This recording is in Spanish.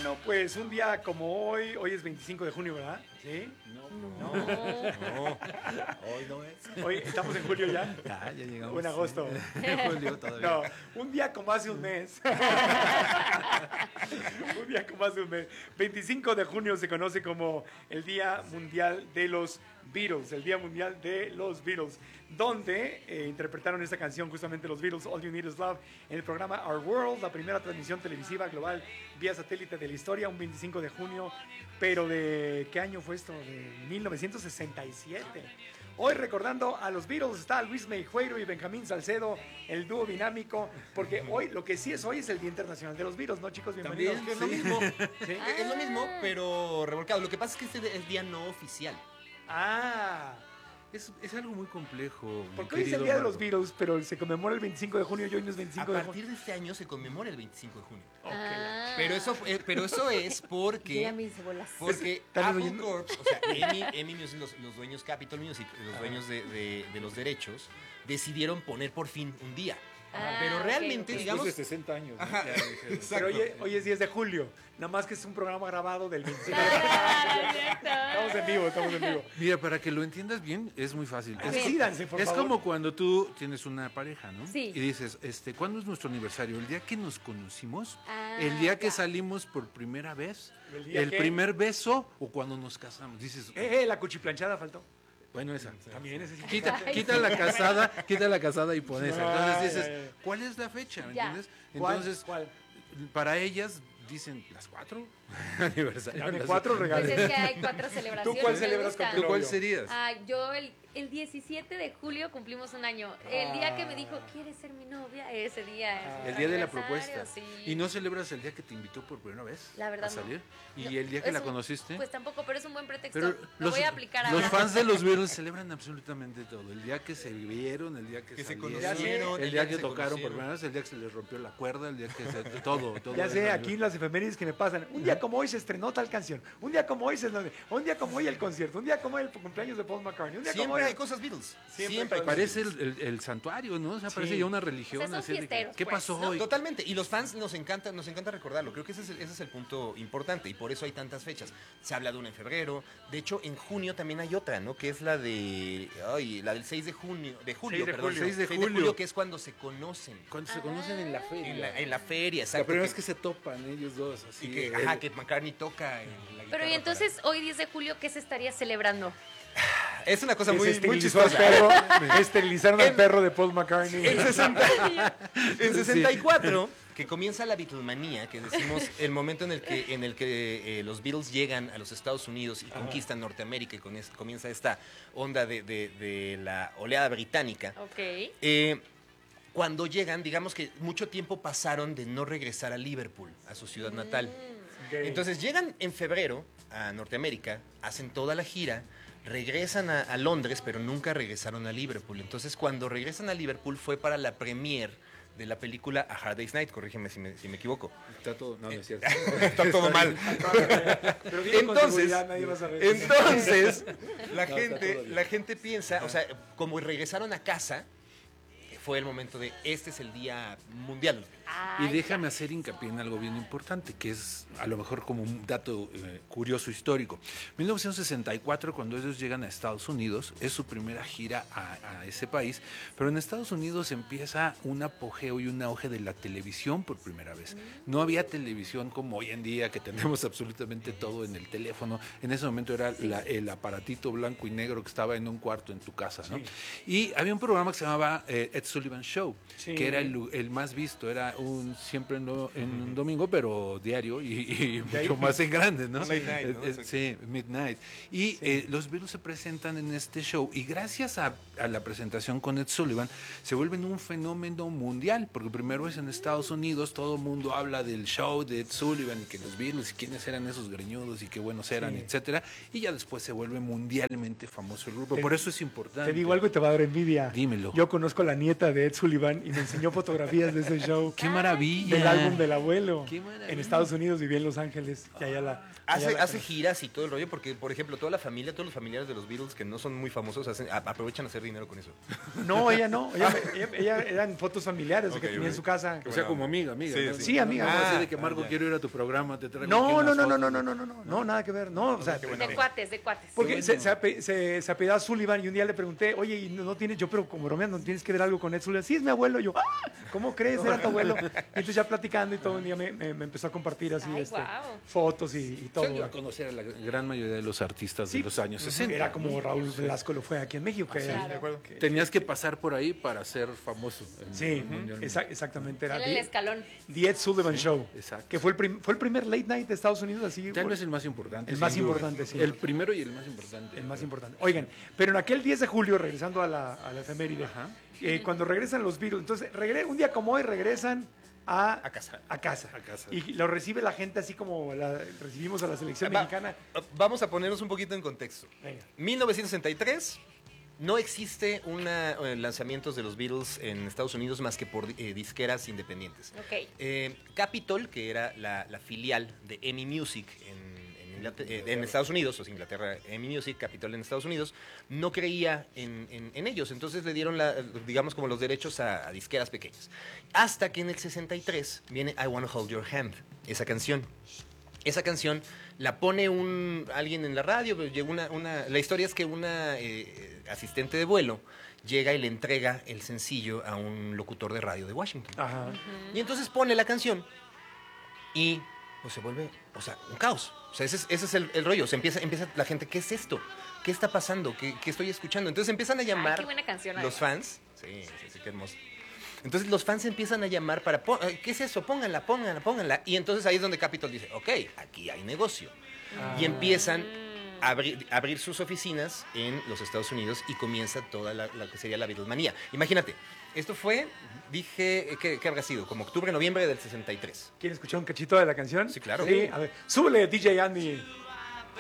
Bueno, pues un día como hoy es 25 de junio, ¿verdad? ¿Sí? No, hoy no es. Hoy estamos en julio ya. Ya llegamos. O en agosto. En julio todavía. No, un día como hace un mes. Un día como hace un mes. 25 de junio se conoce como el Día Mundial de los Beatles, el Día Mundial de los Beatles, donde interpretaron esta canción justamente los Beatles, All You Need Is Love, en el programa Our World, la primera transmisión televisiva global vía satélite de la historia, un 25 de junio, pero ¿de qué año fue esto? De 1967. Hoy recordando a los Beatles está Luis Meijueiro y Benjamín Salcedo, el dúo dinámico, porque hoy, lo que sí es hoy es el Día Internacional de los Beatles, ¿no, chicos? Bienvenidos. También, que es lo mismo. ¿Sí? Es lo mismo, pero revolcado. Lo que pasa es que este es día no oficial. Ah, Es algo muy complejo. porque hoy es el Día de los Beatles, pero se conmemora el 25 de junio y hoy no es A 25 de junio. partir de este año se conmemora el 25 de junio. Ok. Pero eso es Yo porque... ya me hice bolas. Porque ¿Estás Apple oyendo? Corp, o sea, Emmy Music, los dueños Capitol Music, los dueños de los derechos, decidieron poner por fin un día. Pero ok, realmente, ok. digamos... Después de 60 años. ¿no? Ajá, Ya dijeron. Pero exacto. hoy es 10 de julio, nada más que es un programa grabado del 25 de Claro, Estamos en vivo, estamos en vivo. Mira, para que lo entiendas bien, es muy fácil. A ver. Decídanse, por Es favor. como cuando tú tienes una pareja, ¿no? Sí. Y dices, ¿cuándo es nuestro aniversario? ¿El día que nos conocimos? Ah, ¿El día que ya. salimos por primera vez? ¿El día ¿El qué? primer beso? ¿O cuando nos casamos? Dices, La cuchiplanchada faltó. bueno, esa. También ese sí. Quita la casada y pon esa. Ay, Entonces dices, ay, ay. ¿cuál es la fecha? ¿Me Ya. entiendes? ¿Cuál? Entonces, ¿Cuál? para ellas dicen las 4 aniversario. Dame las- 4 Pues regalos. es que hay 4 celebraciones. ¿Tú cuál me celebras gusta. con tu ¿Tú cuál novio? serías? Yo el 17 de julio cumplimos un año. El día que me dijo, ¿quieres ser mi novia? Ese día. es El día de la aniversario, propuesta. sí. ¿Y no celebras el día que te invitó por primera vez La verdad a no. salir? ¿Y No, el día que es la un- conociste? Pues tampoco, pero es un buen pretexto. Pero Lo voy a aplicar los ahora. fans de los Beatles celebran absolutamente todo. El día que se vieron, el día que Que se salieron, conocieron, el día que se tocaron por conocieron. primera vez, el día que se les rompió la cuerda, el día que se... Todo. Ya sé, eso. aquí las efemérides que me pasan. Un día como hoy se estrenó tal canción. Un día como hoy un día como hoy el concierto. Un día como hoy el cumpleaños de Paul McCartney. Un día como Siempre hoy... hay cosas Beatles. Siempre Siempre hay Parece cosas Beatles. el santuario, ¿no? O sea, Sí. parece ya una religión. O sea, son así de que, fiesteros, ¿qué pues, pasó ¿no? hoy? Totalmente, y los fans nos encanta recordarlo. Creo que ese es el punto importante y por eso hay tantas fechas. Se habla de una en febrero, de hecho en junio también hay otra, ¿no? Que es la la del 6 de junio, 6 de perdón, julio. 6 de julio. que es cuando se conocen. Cuando se conocen en la feria. En la feria, La exacto. primera vez que se topan ellos dos, así. y que, el- ajá, que McCartney toca en la Pero y guitarra entonces, hoy 10 de julio, ¿qué se estaría celebrando? es una cosa Que se muy esterilizó al chistosa. perro. Esterilizaron al perro de Paul McCartney. En 64, que comienza la Beatlemanía, que decimos el momento en el que los Beatles llegan a los Estados Unidos y conquistan Norteamérica y comienza esta onda de la oleada británica. Ok. Cuando llegan, digamos que mucho tiempo pasaron de no regresar a Liverpool, a su ciudad natal. Ok. Entonces llegan en febrero a Norteamérica, hacen toda la gira, regresan a Londres, pero nunca regresaron a Liverpool. Entonces cuando regresan a Liverpool fue para la premiere de la película A Hard Day's Night, corrígeme si me equivoco. Está todo, no, no es cierto. Está todo mal. Pero viene con Entonces, seguridad, nadie va a saber. entonces la No, está todo bien. gente piensa, o sea, como regresaron a casa, fue el momento de este es el día mundial. Y déjame hacer hincapié en algo bien importante, que es a lo mejor como un dato curioso histórico. 1964, cuando ellos llegan a Estados Unidos, es su primera gira a ese país, pero en Estados Unidos empieza un apogeo y un auge de la televisión por primera vez. No había televisión como hoy en día, que tenemos absolutamente todo en el teléfono. En ese momento era el aparatito blanco y negro que estaba en un cuarto en tu casa, ¿no? Sí. Y había un programa que se llamaba Ed Sullivan Show, Sí. que era el más visto, era siempre en un domingo, pero diario y De ahí- mucho más en grande, ¿no? Late night, ¿no? Sí, Midnight. Y Sí. los Beatles se presentan en este show y gracias a la presentación con Ed Sullivan se vuelven un fenómeno mundial, porque primero es en Estados Unidos, todo el mundo habla del show de Ed Sullivan y que los Beatles y quiénes eran esos greñudos y qué buenos eran, Sí. etcétera, y ya después se vuelve mundialmente famoso el grupo. Te- Por eso es importante. Te digo algo y te va a dar envidia. Dímelo. Yo conozco a la nieta de Ed Sullivan y me enseñó fotografías de ese show. ¿Qué maravilla! del álbum del abuelo. Qué maravilla. En Estados Unidos, vivía en Los Ángeles. Y allá Hace giras y todo el rollo porque, por ejemplo, toda la familia, todos los familiares de los Beatles que no son muy famosos aprovechan a hacer dinero con eso. No, ella no. Ella eran fotos familiares que tenía en su casa. O sea, como amiga. Sí, ¿no? sí, amiga. No, así de que Marco, quiero ir a tu programa, te traigo No, aquí no, unas no, no, fotos. no, no, no, no, no, no, nada que ver. No, o sea, De cuates, de cuates. porque se apellidaba Sullivan y un día le pregunté, oye, ¿y no tienes, yo pero como bromeando, no tienes que ver algo con Ed Sullivan? Sí, es mi abuelo. Y yo, ¿cómo crees? Era tu abuelo. Y entonces ya platicando y todo, un día me empezó a compartir así Ay, guau. fotos y todo. Se dio a conocer a la gran mayoría de los artistas de los años 60. Era como Raúl Velasco lo fue aquí en México. Tenías que pasar por ahí para ser famoso. Sí, exactamente. Era Era el escalón. The Ed Sullivan Show. exacto. Que fue el primer late night de Estados Unidos. Así, Tal vez el más importante. El más sin duda. importante, sí. El primero y el más importante. el más importante. Oigan, pero en aquel 10 de julio, regresando a la efeméride, cuando regresan los Beatles, entonces un día como hoy regresan a casa. A casa. A casa. Y lo recibe la gente así como recibimos a la selección Va- mexicana. Vamos a ponernos un poquito en contexto. Venga. 1963, no existe lanzamientos de los Beatles en Estados Unidos más que por disqueras independientes. Ok. Capitol, que era la filial de EMI Music en Estados Unidos, o sea, Inglaterra, EMI Music, Capitol en Estados Unidos, no creía en ellos. Entonces le dieron, digamos, como los derechos a disqueras pequeñas. Hasta que en el 63 viene I Wanna Hold Your Hand, esa canción. Esa canción la pone alguien en la radio. La historia es que una asistente de vuelo llega y le entrega el sencillo a un locutor de radio de Washington. Ajá. Y entonces pone la canción y pues se vuelve, o sea, un caos. O sea, ese es el rollo. Se empieza la gente, ¿qué es esto? ¿Qué está pasando? ¿Qué estoy escuchando? Entonces empiezan a llamar qué buena canción, los además. fans. Sí, qué hermoso. Entonces los fans empiezan a llamar para, ¿qué es eso? Pónganla. Y entonces ahí es donde Capitol dice, ok, aquí hay negocio. Y empiezan a abrir sus oficinas en los Estados Unidos y comienza toda la que sería la Beatlemanía. Imagínate, esto fue, dije, ¿qué habrá sido? Como octubre, noviembre del 63. ¿Quieren escuchar un cachito de la canción? Sí, claro. Sí, a ver, súbele DJ Andy.